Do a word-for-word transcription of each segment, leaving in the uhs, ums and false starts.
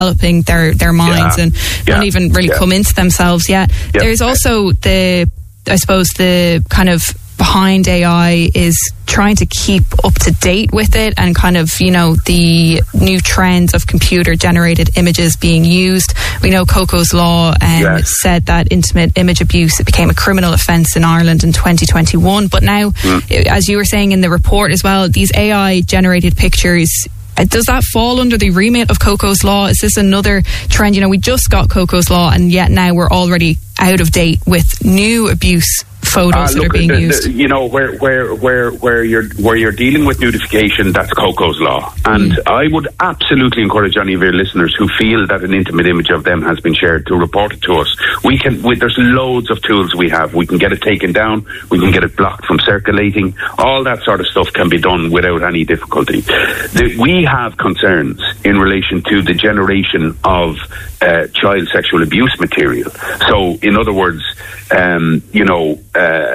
developing their, their minds yeah. and yeah. don't even really yeah. come into themselves yet. Yeah. There's also the, I suppose, the kind of behind A I is trying to keep up to date with it and kind of, you know, the new trends of computer generated images being used. We know Coco's Law um, yes. said that intimate image abuse, it became a criminal offence in Ireland in twenty twenty-one. But now, mm. as you were saying in the report as well, these A I generated pictures, does that fall under the remit of Coco's Law? Is this another trend? You know, we just got Coco's Law and yet now we're already out of date with new abuse photos uh, that look, are being the, used. The, you know, where where where where you're where you're dealing with nudification, that's Coco's Law, and mm. I would absolutely encourage any of your listeners who feel that an intimate image of them has been shared to report it to us. We can. We, there's loads of tools we have. We can get it taken down. We can get it blocked from circulating. All that sort of stuff can be done without any difficulty. The, we have concerns in relation to the generation of uh, child sexual abuse material. So, in other words, um, you know. Uh,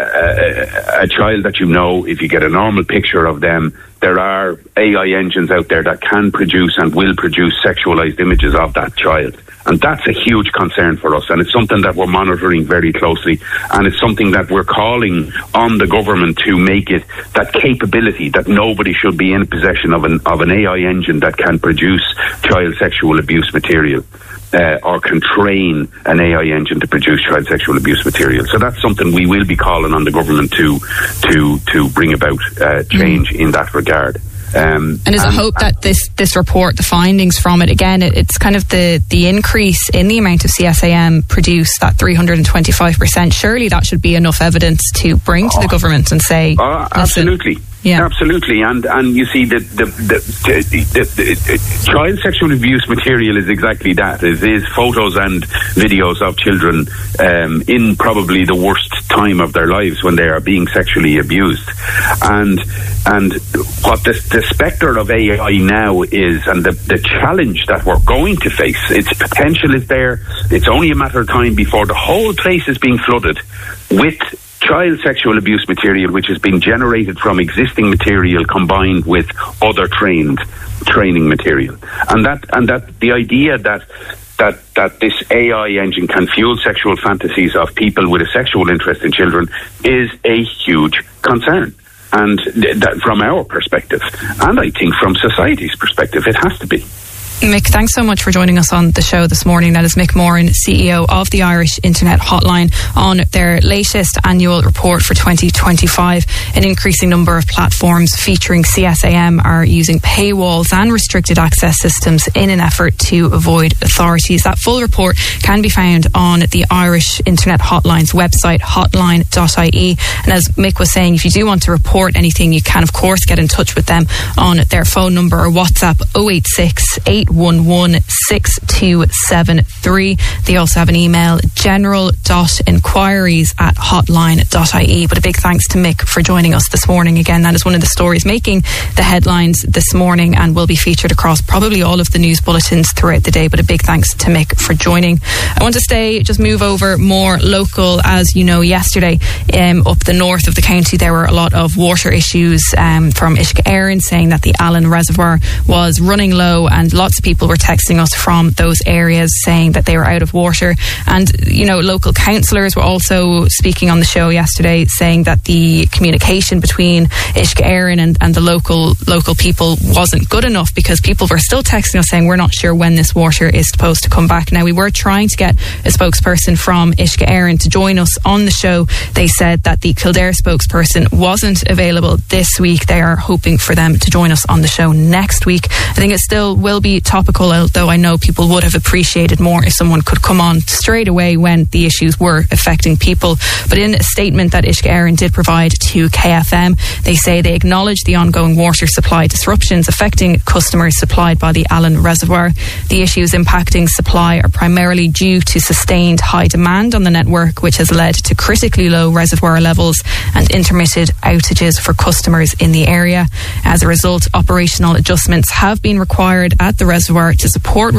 a, a child that you know, if you get a normal picture of them, there are A I engines out there that can produce and will produce sexualized images of that child. And that's a huge concern for us. And it's something that we're monitoring very closely. And it's something that we're calling on the government to make it that capability that nobody should be in possession of an, of an A I engine that can produce child sexual abuse material. Uh, or can train an A I engine to produce child sexual abuse material. So that's something we will be calling on the government to to to bring about uh, change mm. in that regard. Um, and is it hope that this, this report, the findings from it, again, it, it's kind of the, the increase in the amount of C S A M produced, that three hundred twenty-five percent, surely that should be enough evidence to bring to oh, the government and say, uh, absolutely. Yeah. Absolutely, and and you see that the the, the, the, the child sexual abuse material is exactly that. It is photos and videos of children um, in probably the worst time of their lives when they are being sexually abused, and and what the, the spectre of A I now is, and the the challenge that we're going to face. Its potential is there. It's only a matter of time before the whole place is being flooded with child sexual abuse material, which has been generated from existing material combined with other trained training material, and that and that the idea that that that this A I engine can fuel sexual fantasies of people with a sexual interest in children is a huge concern, and th- that from our perspective, and I think from society's perspective, it has to be. Mick, thanks so much for joining us on the show this morning. That is Mick Moran, C E O of the Irish Internet Hotline, on their latest annual report for twenty twenty-five. An increasing number of platforms featuring C S A M are using paywalls and restricted access systems in an effort to avoid authorities. That full report can be found on the Irish Internet Hotline's website, hotline dot I E. And as Mick was saying, if you do want to report anything, you can of course get in touch with them on their phone number or WhatsApp oh eight six, eight one one, six two seven three. They also have an email, general dot inquiries at hotline dot I E. But a big thanks to Mick for joining us this morning. Again, that is one of the stories making the headlines this morning and will be featured across probably all of the news bulletins throughout the day. But a big thanks to Mick for joining. I want to stay, just move over more local. As you know, yesterday um, up the north of the county there were a lot of water issues um, from Uisce Éireann, saying that the Allen Reservoir was running low, and lots of people were texting us from those areas saying that they were out of water. And you know, local councillors were also speaking on the show yesterday saying that the communication between Uisce Éireann and, and the local local people wasn't good enough, because people were still texting us saying we're not sure when this water is supposed to come back. Now, we were trying to get a spokesperson from Uisce Éireann to join us on the show. They said that the Kildare spokesperson wasn't available this week. They are hoping for them to join us on the show next week. I think it still will be topical, although I know people would have appreciated more if someone could come on straight away when the issues were affecting people. But in a statement that Uisce Éireann did provide to K F M, they say they acknowledge the ongoing water supply disruptions affecting customers supplied by the Allen Reservoir. The issues impacting supply are primarily due to sustained high demand on the network, which has led to critically low reservoir levels and intermittent outages for customers in the area. As a result, operational adjustments have been required at the reservoir to support recovery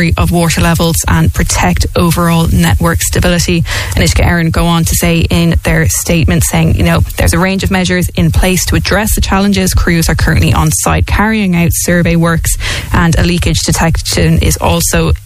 monitoring of water levels and protect overall network stability. And Uisce Éireann go on to say in their statement, saying, you know, there's a range of measures in place to address the challenges. Crews are currently on site carrying out survey works, and a leakage detection is also